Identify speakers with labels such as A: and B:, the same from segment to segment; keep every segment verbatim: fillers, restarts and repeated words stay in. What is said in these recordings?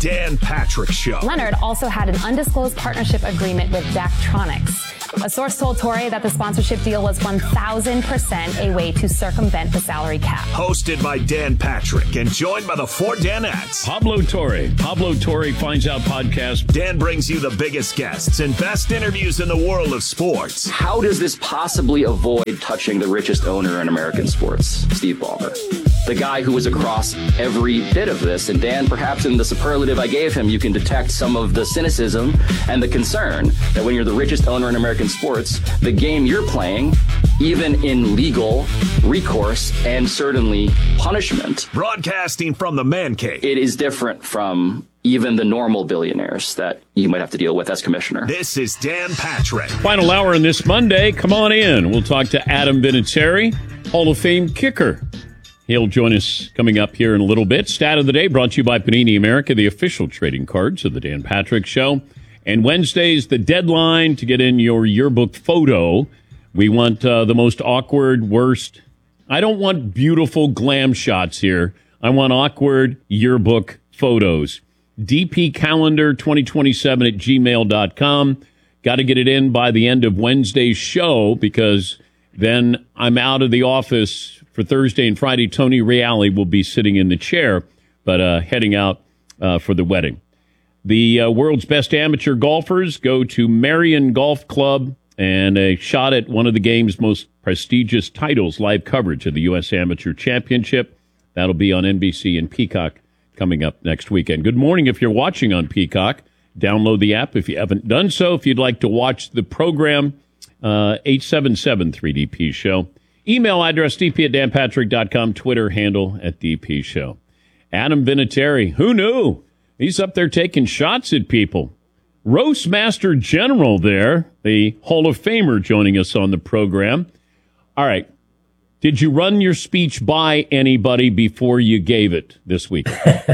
A: Dan Patrick Show.
B: Leonard also had an undisclosed partnership agreement with Daktronics. A source told Torre that the sponsorship deal was one thousand percent a way to circumvent the salary cap.
A: Hosted by Dan Patrick and joined by the four Danettes.
C: Pablo Torre. Pablo Torre Finds Out podcast.
A: Dan brings you the biggest guests and best interviews in the world of sports.
D: How does this possibly avoid touching the richest owner in American sports, Steve Ballmer? The guy who was across every bit of this. And Dan, perhaps in the superlative I gave him, you can detect some of the cynicism and the concern that when you're the richest owner in American sports, the game you're playing, even in legal recourse and certainly punishment.
A: Broadcasting from the man cave.
D: It is different from even the normal billionaires that you might have to deal with as commissioner.
A: This is Dan Patrick.
C: Final hour on this Monday. Come on in. We'll talk to Adam Vinatieri, Hall of Fame kicker. He'll join us coming up here in a little bit. Stat of the day brought to you by Panini America, the official trading cards of the Dan Patrick Show. And Wednesday's the deadline to get in your yearbook photo. We want uh, the most awkward, worst. I don't want beautiful glam shots here. I want awkward yearbook photos. D P calendar twenty twenty-seven at gmail dot com. Got to get it in by the end of Wednesday's show because then I'm out of the office for Thursday and Friday. Tony Reale will be sitting in the chair, but uh, heading out uh, for the wedding. The uh, world's best amateur golfers go to Marion Golf Club and a shot at one of the game's most prestigious titles, live coverage of the U S Amateur Championship. That'll be on N B C and Peacock coming up next weekend. Good morning if you're watching on Peacock. Download the app if you haven't done so. If you'd like to watch the program, uh, eight seven seven three D P Show. Email address d p at dan patrick dot com. Twitter handle at D P Show. Adam Vinatieri, who knew? He's up there taking shots at people. Roast Master General there, the Hall of Famer joining us on the program. All right. Did you run your speech by anybody before you gave it this week?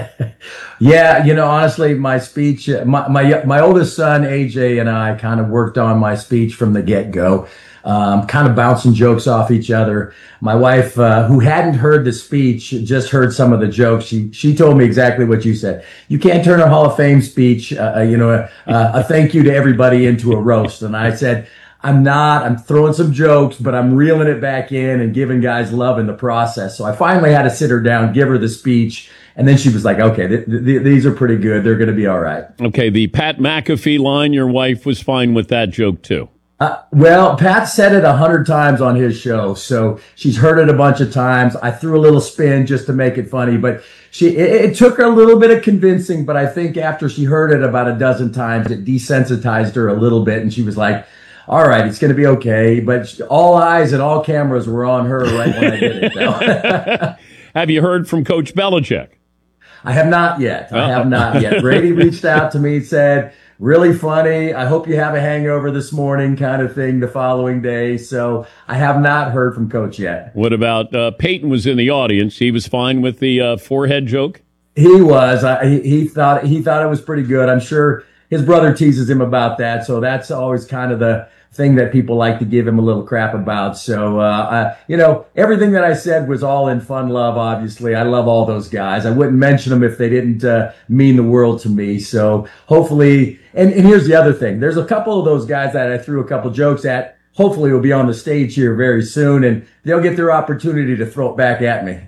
E: Yeah, you know, honestly, my speech, my, my, my oldest son, A J, and I kind of worked on my speech from the get-go. Um, kind of bouncing jokes off each other. My wife, uh, who hadn't heard the speech, just heard some of the jokes. She, she told me exactly what you said. You can't turn a Hall of Fame speech, uh, you know, a, a thank you to everybody into a roast. And I said, I'm not, I'm throwing some jokes, but I'm reeling it back in and giving guys love in the process. So I finally had to sit her down, give her the speech. And then she was like, okay, th- th- these are pretty good. They're going to be all right.
C: Okay. The Pat McAfee line, your wife was fine with that joke too.
E: Uh, well, Pat said it a hundred times on his show, so she's heard it a bunch of times. I threw a little spin just to make it funny, but she it, it took her a little bit of convincing, but I think after she heard it about a dozen times, it desensitized her a little bit, and she was like, all right, it's going to be okay. But she, all eyes and all cameras were on her right when I did it, though.
C: Have you heard from Coach Belichick?
E: I have not yet. I have not yet. Brady reached out to me and said, really funny. I hope you have a hangover this morning kind of thing the following day. So I have not heard from Coach yet.
C: What about uh, Peyton was in the audience. He was fine with the uh, forehead joke?
E: He was. I, he, he thought he thought it was pretty good. I'm sure his brother teases him about that. So that's always kind of the thing that people like to give him a little crap about. So, uh, I, you know, everything that I said was all in fun love, obviously. I love all those guys. I wouldn't mention them if they didn't uh, mean the world to me. So hopefully, and, and here's the other thing. There's a couple of those guys that I threw a couple jokes at. Hopefully will be on the stage here very soon, and they'll get their opportunity to throw it back at me.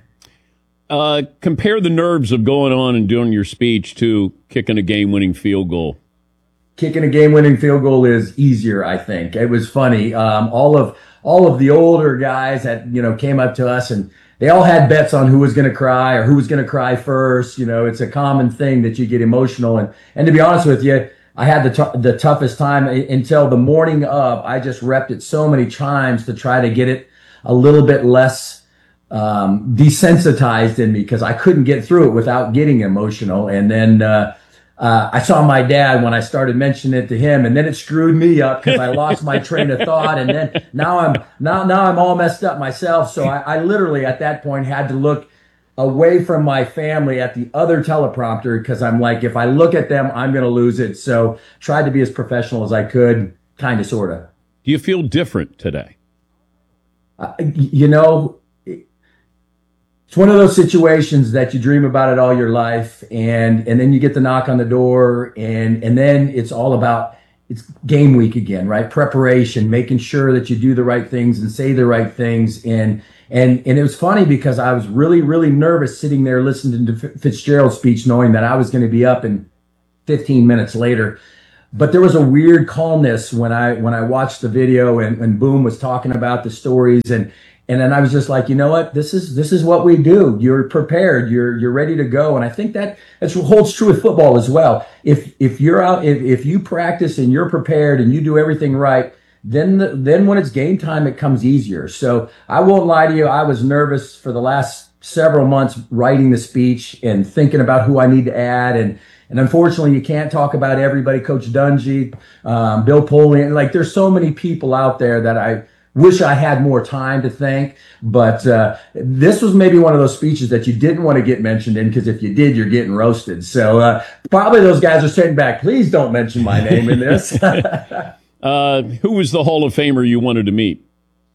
C: Uh, compare the nerves of going on and doing your speech to kicking a game-winning field goal.
E: Kicking a game-winning field goal is easier, I think. It was funny. Um, all of all of the older guys that you know came up to us, and they all had bets on who was going to cry or who was going to cry first. You know, it's a common thing that you get emotional, and and to be honest with you, I had the t- the toughest time until the morning of. I just repped it so many times to try to get it a little bit less um, desensitized in me because I couldn't get through it without getting emotional, and then. Uh, Uh, I saw my dad when I started mentioning it to him, and then it screwed me up because I lost my train of thought, and then now I'm now now I'm all messed up myself. So I, I literally at that point had to look away from my family at the other teleprompter because I'm like, if I look at them, I'm going to lose it. So tried to be as professional as I could, kind of, sort of.
C: Do you feel different today?
E: Uh, you know. it's one of those situations that you dream about it all your life, and and then you get the knock on the door, and and then it's all about, it's game week again, right? Preparation, making sure that you do the right things and say the right things. And and and it was funny because I was really, really nervous sitting there listening to Fitzgerald's speech, knowing that I was going to be up in fifteen minutes later. But there was a weird calmness when I when I watched the video and, and Boom was talking about the stories, and and then I was just like, you know what, this is this is what we do. You're prepared, you're you're ready to go. And I think that that's what holds true with football as well. If if you're out, if, if you practice and you're prepared and you do everything right, then the, then when it's game time, it comes easier. So I won't lie to you, I was nervous for the last several months writing the speech and thinking about who I need to add. And And unfortunately, you can't talk about everybody, Coach Dungy, um, Bill Polian. Like, there's so many people out there that I wish I had more time to thank. But uh, this was maybe one of those speeches that you didn't want to get mentioned in, because if you did, you're getting roasted. So uh, probably those guys are sitting back, please don't mention my name in this.
C: uh, who was the Hall of Famer you wanted to meet?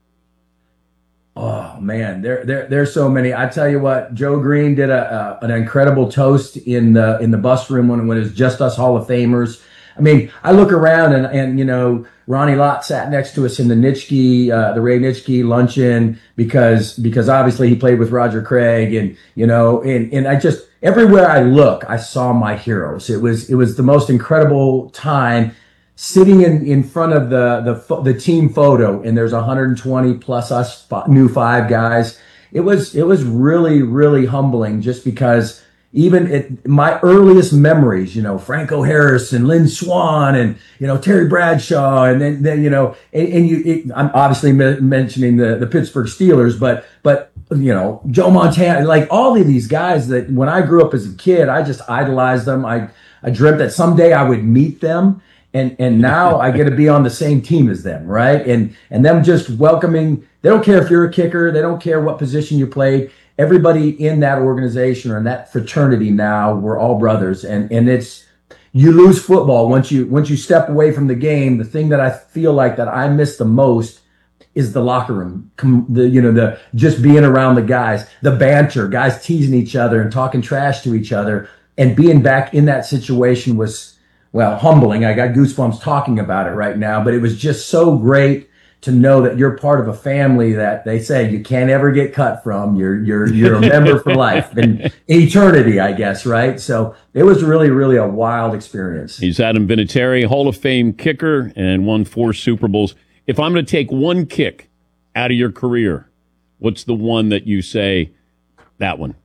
E: Oh man, there, there, there's so many. I tell you what, Joe Green did a, a an incredible toast in the in the bus room when, when it was just us Hall of Famers. I mean, I look around and and you know, Ronnie Lott sat next to us in the Nitschke, uh, the Ray Nitschke luncheon, because because obviously he played with Roger Craig, and you know, and and I just, everywhere I look, I saw my heroes. It was it was the most incredible time, sitting in, in front of the, the, the team photo, and there's one hundred twenty plus us new five guys. It was, it was really, really humbling, just because even at my earliest memories, you know, Franco Harris and Lynn Swan and, you know, Terry Bradshaw, and then, then you know, and, and you, it, I'm obviously me- mentioning the, the Pittsburgh Steelers, but, but, you know, Joe Montana, like all of these guys that when I grew up as a kid, I just idolized them. I, I dreamt that someday I would meet them. And and now I get to be on the same team as them, right? And and them just welcoming. They don't care if you're a kicker. They don't care what position you played. Everybody in that organization or in that fraternity now, we're all brothers. And and it's, you lose football once you once you step away from the game. The thing that I feel like that I miss the most is the locker room. The you know the just being around the guys, the banter, guys teasing each other and talking trash to each other, and being back in that situation was, well, humbling. I got goosebumps talking about it right now, but it was just so great to know that you're part of a family that they say you can't ever get cut from. You're, you're, you're a member for life and eternity, I guess, right? So it was really, really a wild experience.
C: He's Adam Vinatieri, Hall of Fame kicker, and won four Super Bowls. If I'm going to take one kick out of your career, what's the one that you say, that one?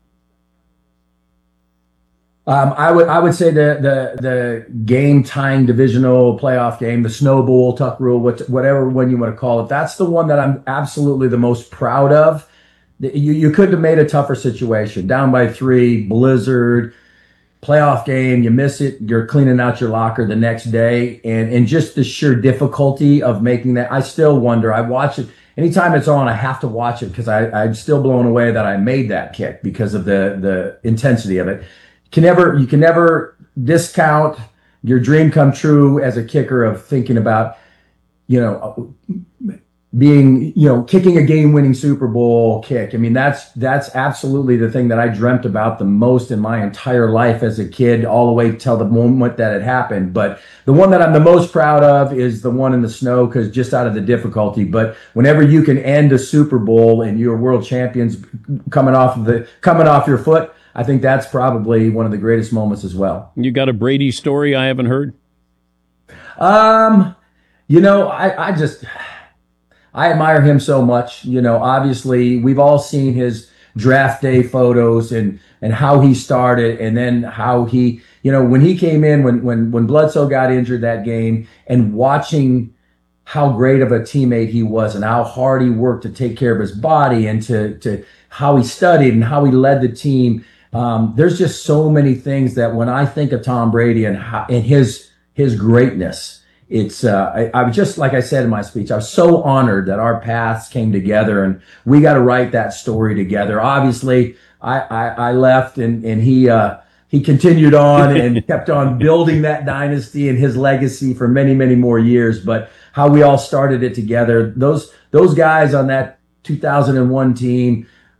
E: Um, I would I would say the the the game tying divisional playoff game, the Snow Bowl, Tuck Rule, what, whatever one you want to call it. That's the one that I'm absolutely the most proud of. You you couldn't have made a tougher situation. Down by three, blizzard, playoff game, you miss it, you're cleaning out your locker the next day, and and just the sheer difficulty of making that. I still wonder. I watch it. Anytime it's on, I have to watch it because I I'm still blown away that I made that kick because of the the intensity of it. Can never, you can never discount your dream come true as a kicker of thinking about, you know, being, you know, kicking a game-winning Super Bowl kick. I mean, that's that's absolutely the thing that I dreamt about the most in my entire life as a kid, all the way till the moment that it happened. But the one that I'm the most proud of is the one in the snow, because just out of the difficulty. But whenever you can end a Super Bowl and you're world champions coming off of the coming off your foot, I think that's probably one of the greatest moments as well.
C: You got a Brady story I haven't heard?
E: Um, you know, I, I just, I admire him so much. You know, obviously we've all seen his draft day photos and, and how he started, and then how he, you know, when he came in, when, when, when Bledsoe got injured that game, and watching how great of a teammate he was and how hard he worked to take care of his body, and to, to how he studied and how he led the team. Um, there's just so many things that when I think of Tom Brady and how, and his his greatness, it's uh, I, I was just, like I said in my speech, I was so honored that our paths came together and we got to write that story together. Obviously, I I, I left and and he uh, he continued on and kept on building that dynasty and his legacy for many many more years. But how we all started it together, those those guys on that two thousand one team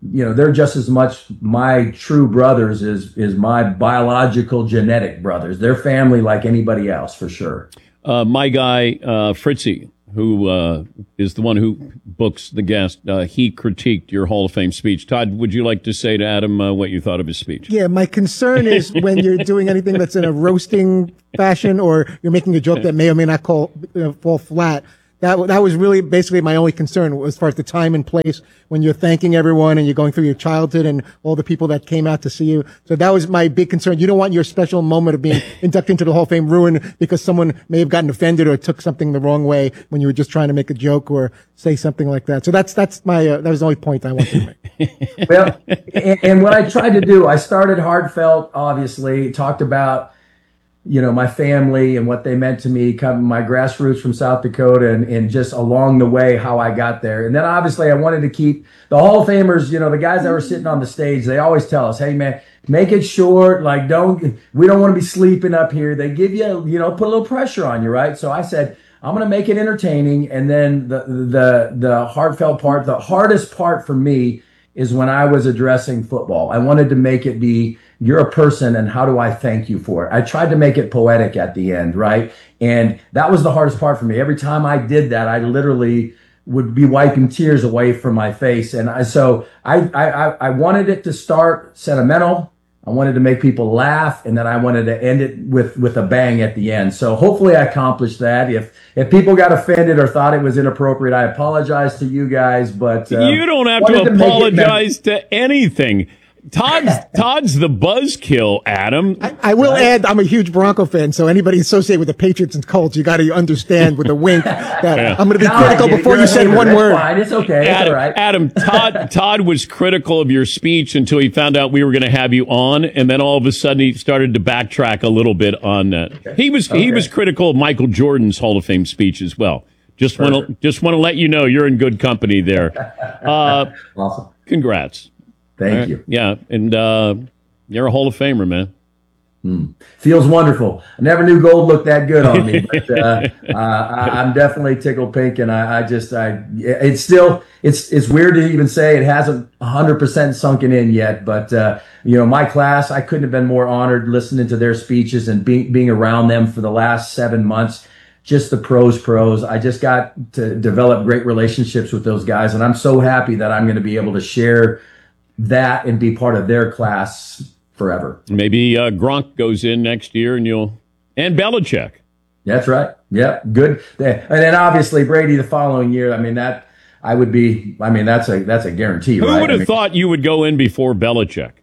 E: you know, they're just as much my true brothers as, is my biological genetic brothers. They're family like anybody else, for sure.
C: Uh, my guy, uh, Fritzy, who uh, is the one who books the guest, uh, he critiqued your Hall of Fame speech. Todd, would you like to say to Adam uh, what you thought of his speech?
F: Yeah, my concern is when you're doing anything that's in a roasting fashion or you're making a joke that may or may not call, uh, fall flat. That that was really basically my only concern as far as the time and place when you're thanking everyone and you're going through your childhood and all the people that came out to see you. So that was my big concern. You don't want your special moment of being inducted into the Hall of Fame ruined because someone may have gotten offended or took something the wrong way when you were just trying to make a joke or say something like that. So that's that's my uh, that was the only point I wanted to make.
E: Well, and, and what I tried to do, I started heartfelt, obviously, talked about, you know, my family and what they meant to me, come my grassroots from South Dakota, and, and just along the way, how I got there. And then obviously I wanted to keep the Hall of Famers, you know, the guys that were sitting on the stage, they always tell us, hey man, make it short. Like, don't, we don't want to be sleeping up here. They give you, you know, put a little pressure on you, right? So I said, I'm going to make it entertaining. And then the, the, the heartfelt part, the hardest part for me is when I was addressing football. I wanted to make it be, you're a person, and how do I thank you for it? I tried to make it poetic at the end, right? And that was the hardest part for me. Every time I did that, I literally would be wiping tears away from my face. And I, so I, I, I wanted it to start sentimental. I wanted to make people laugh, and then I wanted to end it with, with a bang at the end. So hopefully I accomplished that. If, if people got offended or thought it was inappropriate, I apologize to you guys, but um,
C: you don't have to apologize to anything. Todd's Todd's the buzzkill, Adam.
F: I, I will right. add, I'm a huge Bronco fan, so anybody associated with the Patriots and Colts, you got to understand with a wink that yeah. I'm going to be no, critical before you said one
E: That's
F: word.
E: Fine. It's okay.
C: Adam,
E: it's all right.
C: Adam, Todd Todd was critical of your speech until he found out we were going to have you on, and then all of a sudden he started to backtrack a little bit on that. Okay. He was okay. he was critical of Michael Jordan's Hall of Fame speech as well. Just want to just want to let you know you're in good company there. Uh,
E: awesome.
C: Congrats.
E: Thank
C: right.
E: you.
C: Yeah, and uh, you're a Hall of Famer, man.
E: Hmm. Feels wonderful. I never knew gold looked that good on me, but uh, uh, I, I'm definitely tickled pink, and I, I just, I, it's still, it's, it's weird to even say it hasn't one hundred percent sunken in yet, but uh, you know, my class, I couldn't have been more honored listening to their speeches and being being around them for the last seven months. Just the pros, pros. I just got to develop great relationships with those guys, and I'm so happy that I'm going to be able to share that and be part of their class forever.
C: Maybe uh, Gronk goes in next year, and you'll and Belichick.
E: That's right. Yeah, good. And then obviously Brady the following year. I mean that I would be. I mean that's a that's a guarantee.
C: Who
E: right?
C: would have
E: I mean,
C: thought you would go in before Belichick?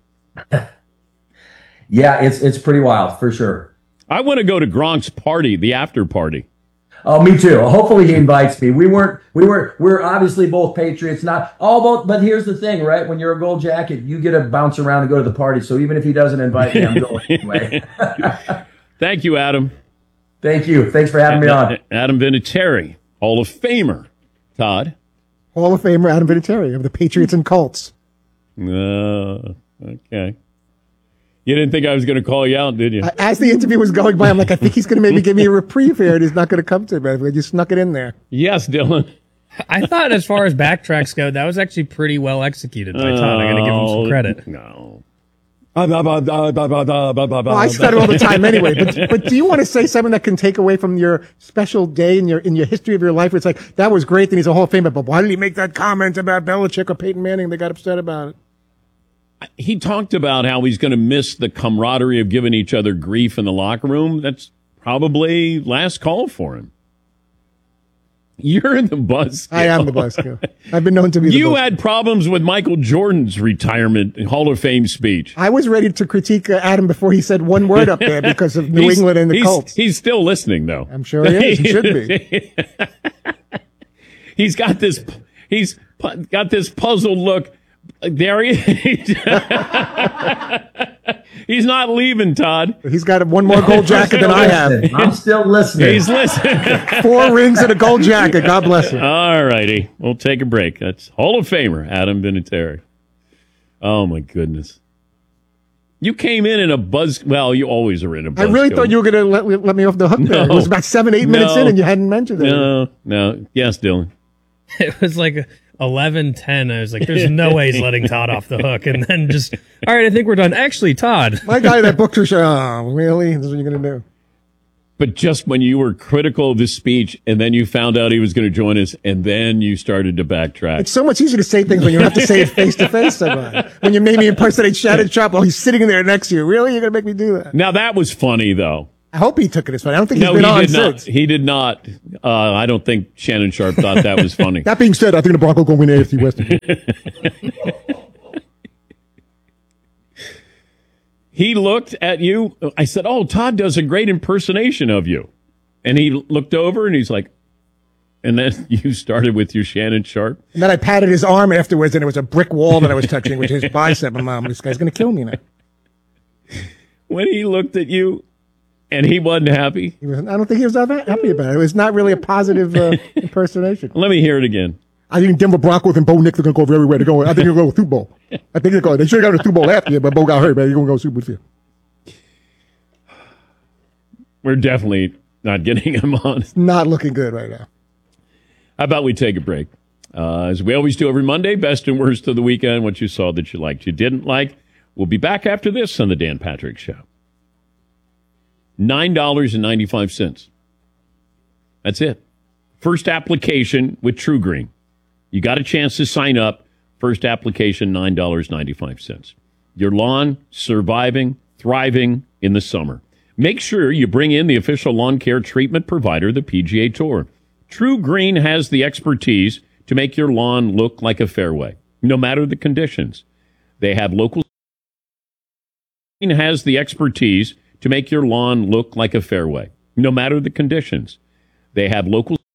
E: Yeah, it's it's pretty wild for sure.
C: I want to go to Gronk's party, the after party.
E: Oh, me too. Hopefully he invites me. We weren't, we were, we're obviously both Patriots, not all both, but here's the thing, right? When you're a gold jacket, you get to bounce around and go to the party. So even if he doesn't invite me, I'm going anyway.
C: Thank you, Adam.
E: Thank you. Thanks for having me on.
C: Adam Vinatieri, Hall of Famer. Todd?
F: Hall of Famer Adam Vinatieri of the Patriots and Colts.
C: Uh, okay. You didn't think I was going to call you out, did you?
F: As the interview was going by, I'm like, I think he's going to maybe give me a reprieve here, and he's not going to come to it. But you snuck it in there.
C: Yes, Dylan.
G: I thought as far as backtracks go, that was actually pretty well executed by Todd. I got to give him some credit.
C: No.
F: Well, I stutter all the time anyway. But, but do you want to say something that can take away from your special day in your in your history of your life? Where it's like, that was great, and he's a Hall of Famer, but why did he make that comment about Belichick or Peyton Manning? They got upset about it.
C: He talked about how he's going to miss the camaraderie of giving each other grief in the locker room. That's probably last call for him. You're in the buzzkill.
F: I am the buzzkill. I've been known to be the
C: You
F: buzzkill.
C: had problems with Michael Jordan's retirement Hall of Fame speech.
F: I was ready to critique uh, Adam before he said one word up there because of New England and the
C: he's,
F: Colts.
C: He's still listening, though.
F: I'm sure he is. He should be.
C: He's got this. He's got this puzzled look. There he is. He's not leaving, Todd.
F: He's got one more gold jacket than I have.
E: I'm still listening.
C: He's listening.
F: Four rings and a gold jacket. God bless him.
C: All righty. We'll take a break. That's Hall of Famer Adam Vinatieri. Oh, my goodness. You came in in a buzz. Well, you always are in a buzz.
F: I really thought you were going to let, let me off the hook there.
C: No.
F: It was about seven, eight minutes
C: No.
F: in, and you hadn't mentioned it.
C: No, no. Yes, Dylan.
G: It was like a, eleven ten, I was like, there's no way he's letting Todd off the hook. And then just, all right, I think we're done. Actually, Todd.
F: My guy that booked your show, oh, really? This is what you're going to do?
C: But just when you were critical of this speech, and then you found out he was going to join us, and then you started to backtrack.
F: It's so much easier to say things when you don't have to say it face to face. When you made me impersonate Shannon Sharpe while he's sitting in there next to you. Really? You're going to make me do that?
C: Now, that was funny, though.
F: I hope he took it as funny. I don't think
C: no,
F: he's been
C: he
F: on
C: did not.
F: since.
C: He did not. Uh, I don't think Shannon Sharpe thought that was funny.
F: That being said, I think the Broncos going to win the A F C West.
C: He looked at you. I said, oh, Todd does a great impersonation of you. And he looked over and he's like, and then you started with your Shannon Sharpe.
F: And then I patted his arm afterwards, and it was a brick wall that I was touching with his bicep. And Mom, this guy's going to kill me now.
C: When he looked at you and he wasn't happy.
F: He was, I don't think he was that happy about it. It was not really a positive uh, impersonation.
C: Let me hear it again.
F: I think Denver Broncos and Bo Nix are going to go everywhere. They're going. I think they're going to go Super Bowl. I think they're going. They should have got a Super Bowl last year, but Bo got hurt. But they're going to go Super Bowl.
C: We're definitely not getting him on.
F: It's not looking good right now.
C: How about we take a break? Uh, as we always do every Monday, best and worst of the weekend, what you saw that you liked, you didn't like. We'll be back after this on the Dan Patrick Show. nine dollars and ninety-five cents. That's it. First application with True Green. You got a chance to sign up. First application, nine dollars and ninety-five cents. Your lawn surviving, thriving in the summer. Make sure you bring in the official lawn care treatment provider, the P G A Tour. True Green has the expertise to make your lawn look like a fairway, no matter the conditions. They have local... Green has the expertise to make your lawn look like a fairway, no matter the conditions. They have local